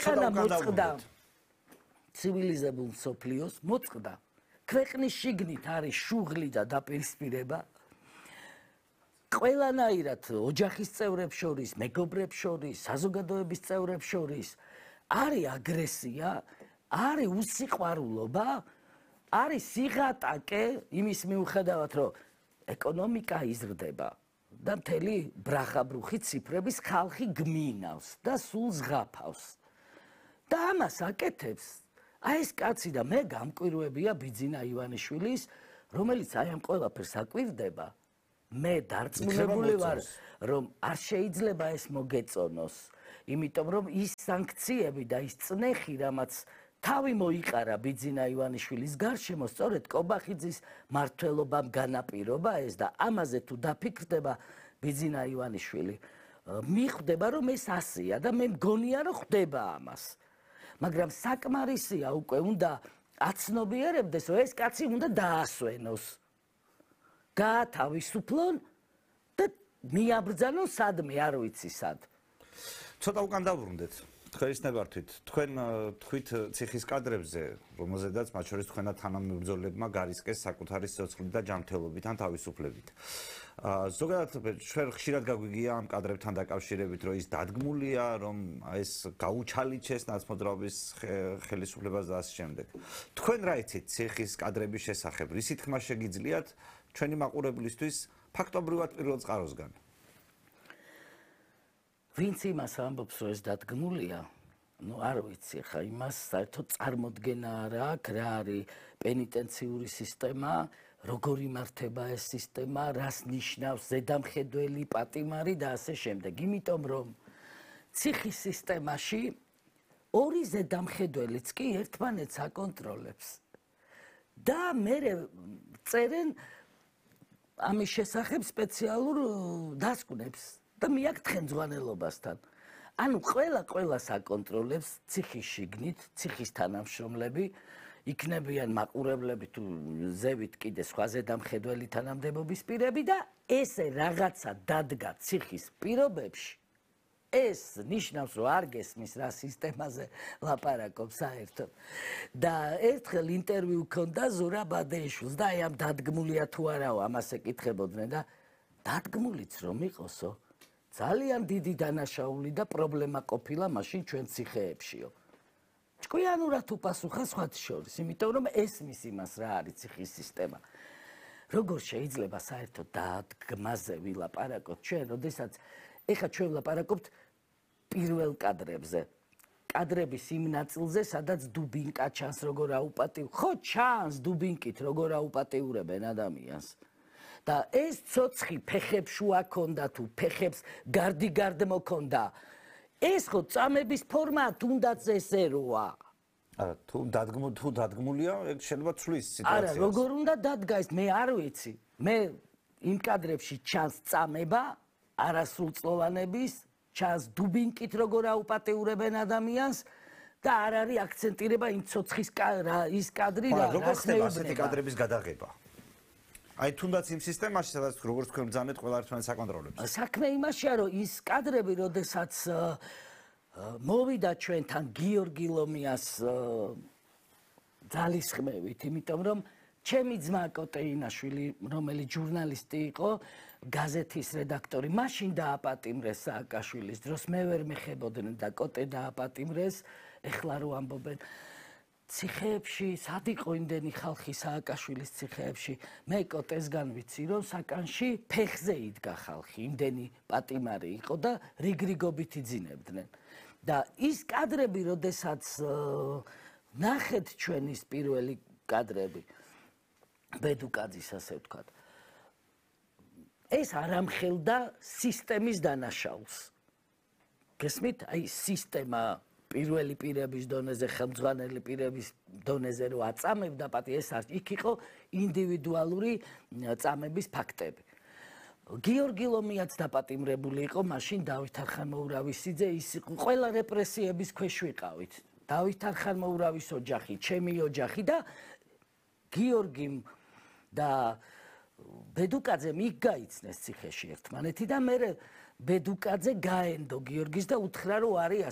ქვეყანა მოწყდა ცივილიზებულ მსოფლიოს მოწყდა ქვეყნის შიგნით არის შუღლი და დაპირისპირება ყველანაირად ოჯახის წევრებს შორის, მეგობრებს შორის, საზოგადოების წევრებს შორის არის აგრესია, არის უსიყვარულობა, არის სიღატაკე იმის მიუხედავად, რომ ეკონომიკა იზრდება და მთელი ბრახაბრუხი ციფრების ხალხი გმინავს და სულ ზღაფავს. და ამას აკეთებს აი ეს კაცი და მე გამკვირვებია ბიძინა ივანიშვილის, რომელიც აი ამ ყველაფერს აკვირდება. მე დარწმუნებული ვარ, რომ არ შეიძლება ეს მოგეწონოს, იმიტომ რომ ის სანქციები და ის წნეხი, რამაც თავი მოიყარა ბიძინა ივანიშვილის გარშემო, სწორედ კობახიძის მმართველობამ განაპირობა ეს და ამაზე თუ დაფიქრდება ბიძინა ივანიშვილი, მიხვდება რომ ეს ასია და მე მგონია რომ ხდება ამას. მაგრამ საკმარისია უკვე უნდა აცნობიერებდეს, რომ ეს კაცი უნდა დაასვენოს. გაათავისუფლონ და მიაბრძანონ სადმე არ ვიცი სად. ცოტა უკან დავბრუნდეთ. თქვენისნებართვით, თქვენ თქვით ციხის კადრებზე, რომელზედაც მათ შორის თქვენა თანამებრძოლებმა გარისკეს საკუთარი სიცოცხლით და ჯანმრთელობით ან თავისუფლებით. ზოგადად ჩვენ ხშირად გაგვიგია ამ კადრებთან დაკავშირებით, რომ ის დადგმულია, რომ ეს გაუჩალიჩეს ნაცმოძრაობის ხელისუფლებას და ასე შემდეგ. თქვენ რა იცით ციხის კადრების შესახებ? რისი თქმა შეგიძლიათ ჩვენი მაყურებლისთვის ფაქტობრივად პირველ წყაროსგან? ვინც იმას ამბობს, რომ ეს დადგმულია, ну არ ვიცი, ხა იმას საერთოდ წარმოდგენა არ აქვს, რა არის პენიტენციური სისტემა, როგორ იმართება ეს სისტემა, რას ნიშნავს ზედამხედველი, პატიმარი და ასე შემდეგ. იმიტომ რომ ციხის სისტემაში ორი ზედამხედველიც კი ერთმანეთს აკონტროლებს. და მე წერენ ამის შესახებ სპეციალურ დასკვნებს. და მიაკითხენ ძღვანელობასთან. ანუ ყველას აკონტროლებს ციხის შიგნით, ციხის თანამშრომლები, იქნებიან მაყურებლები თუ ზევით კიდე სხვა ზედამხედველი თანამდებობის პირები და ესე რაღაცა დადგა ციხის პირობებში. ეს ნიშნავს, რომ არ გესმის რა სისტემაზე ლაპარაკობს საერთოდ. და ერთხელ ინტერვიუ ჰქონდა ზურაბ ბადეიშვილს და აი ამ დადგმულია თუ არაო ამას ეკითხებოდნენ და დადგმულიც რომ იყოსო ძალიან დიდი დანაშაული და პრობლემა ყოფილა მაშინ ჩვენ ციხეებშიო. ჭკვიანურად უპასუხა სხვათა შორის, იმიტომ რომ ესმის იმას რა არის ციხის სისტემა. როგორ შეიძლება საერთოდ დადგმაზე ვილაპარაკოთ ჩვენ, როდესაც ეხლა ჩვენ ვლაპარაკობთ პირველ კადრებზე. კადრების იმ ნაწილზე, სადაც დუბინკა ჩანს როგორ აუპატიურებენ. ხო ჩანს დუბინკით როგორ აუპატიურებენ ადამიანს. და ეს ცოცხი ფეხებს შუა ქონდა თუ ფეხებს გარდიგარდ მოქონდა. ეს ხო წამების ფორმა თუნდაც ესე როა. თუ დადგმულია, შეიძლება ცვლის სიტუაციას. არა, როგორ უნდა დადგა ეს, მე არ ვიცი. მე იმ კადრებში ჩანს წამება, არასრულწლოვანების, ჩანს დუბინკით როგორ აუპატიურებენ ადამიანს და არ არის აქცენტირება იმ ცოცხის ის კადრი რა. როგორ ხდება ასეთი კადრების გადაღება? აი თუნდაც იმ სისტემაში, სადაც როგორც თქვენ ბრძანეთ, ყველა ერთმანეთს აკონტროლებს. საქმე იმაშია, რომ ის კადრები, როდესაც მოვიდა ჩვენთან გიორგი ლომიას ძალისხმევით, იმიტომ რომ ჩემი ძმა კოტეინაშვილი, რომელიც ჟურნალისტი იყო, გაზეთის რედაქტორი, მაშინ დააპატიმრეს სააკაშვილის დროს, მე ვერ მეხებოდნენ და კოტე დააპატიმრეს, ეხლა რო ამბობენ ციხეებში, სად იყო იმდენი ხალხი სააკაშვილის ციხეებში, მე კოტესგან ვიცი, რომ საკანში ფეხზე იდგა ხალხი, იმდენი პატიმარი იყო და რიგრიგობით იძინებდნენ. და ის კადრები, როდესაც ნახეთ ჩვენ ის პირველი კადრები, ბედუკაძის ასე ვთქვათ, ეს არ ამხელდა სისტემის დანაშაულს. გესმით? აი სისტემა პირველი პირების დონეზე, ხელმძღვანელი პირების დონეზე რო აწამებდა პატი, ეს იქ იყო ინდივიდუალური წამების ფაქტები. გიორგი ლომიაც დაპატიმრებული იყო, მაშინ დავით არხანმოურავისიძე, ის იყო ყველა რეპრესიების ქვეშ ვიყავით. დავით არხანმოურავის ოჯახი, ჩემი ოჯახი და გიორგიმ და ბედუკაძემ იქ გაიცნეს ციხეში ერთმანეთი და მე ბედუკაძე გაენდო გიორგის და უთხრა რომ არის